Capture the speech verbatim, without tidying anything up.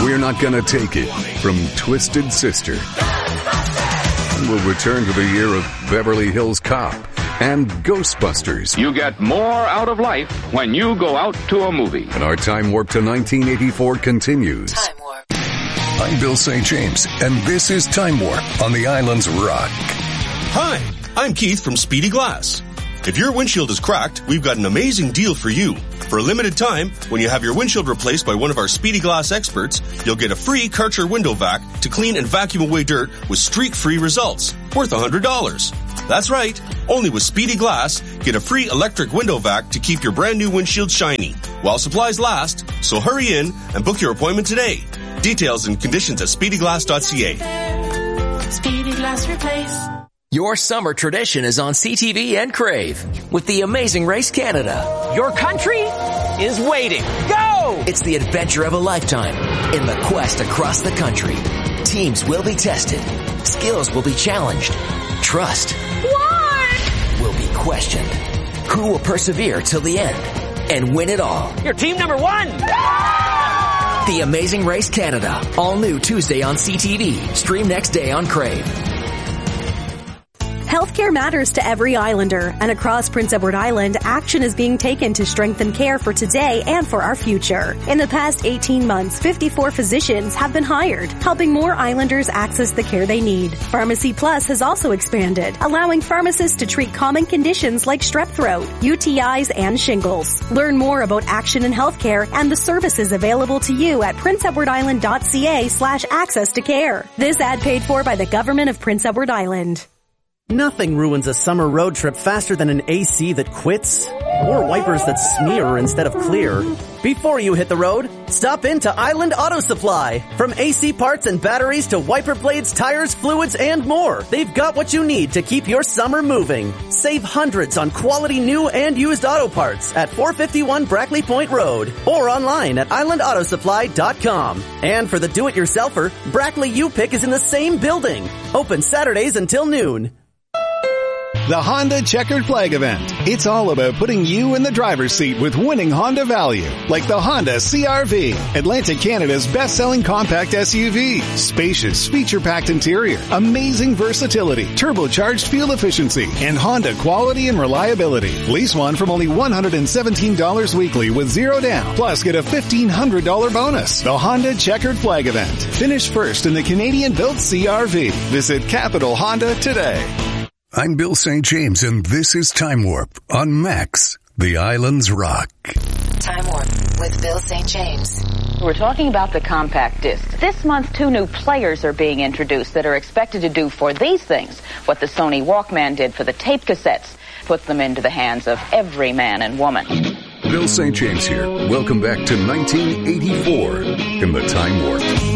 We're Not Gonna Take It from Twisted Sister. We'll return to the year of Beverly Hills Cop and Ghostbusters. You get more out of life when you go out to a movie. And our time warp to nineteen eighty-four continues. Time Warp. I'm Bill Saint James, and this is Time Warp on the Islands Rock. Hi, I'm Keith from Speedy Glass. If your windshield is cracked, we've got an amazing deal for you. For a limited time, when you have your windshield replaced by one of our Speedy Glass experts, you'll get a free Karcher window vac to clean and vacuum away dirt with streak-free results, worth one hundred dollars. That's right, only with Speedy Glass, get a free electric window vac to keep your brand new windshield shiny, while supplies last, so hurry in and book your appointment today. Details and conditions at speedy glass dot c a. Speedy Glass Replace. Your summer tradition is on C T V and Crave with The Amazing Race Canada. Your country is waiting. Go! It's the adventure of a lifetime in the quest across the country. Teams will be tested. Skills will be challenged. Trust What? will be questioned. Who will persevere till the end and win it all? You're team number one! The Amazing Race Canada. All new Tuesday on C T V. Stream next day on Crave. Healthcare matters to every Islander, and across Prince Edward Island, action is being taken to strengthen care for today and for our future. In the past eighteen months, fifty-four physicians have been hired, helping more Islanders access the care they need. Pharmacy Plus has also expanded, allowing pharmacists to treat common conditions like strep throat, U T Is, and shingles. Learn more about action in healthcare and the services available to you at prince edward island dot c a slash access to care. This ad paid for by the Government of Prince Edward Island. Nothing ruins a summer road trip faster than an A C that quits or wipers that smear instead of clear. Before you hit the road, stop in to Island Auto Supply. From A C parts and batteries to wiper blades, tires, fluids, and more, they've got what you need to keep your summer moving. Save hundreds on quality new and used auto parts at four fifty-one Brackley Point Road or online at island auto supply dot com. And for the do-it-yourselfer, Brackley U-Pick is in the same building. Open Saturdays until noon. The Honda Checkered Flag Event. It's all about putting you in the driver's seat with winning Honda value, like the Honda C R V, Atlantic Canada's best-selling compact S U V. Spacious, feature-packed interior, amazing versatility, turbocharged fuel efficiency, and Honda quality and reliability. Lease one from only one hundred seventeen dollars weekly with zero down. Plus, get a fifteen hundred dollars bonus. The Honda Checkered Flag Event. Finish first in the Canadian-built C R V. Visit Capital Honda today. I'm Bill Saint James, and this is Time Warp on Max, the Islands Rock. Time Warp with Bill Saint James. We're talking about the compact disc. This month, two new players are being introduced that are expected to do for these things what the Sony Walkman did for the tape cassettes. Put them into the hands of every man and woman. Bill Saint James here. Welcome back to nineteen eighty-four in the Time Warp.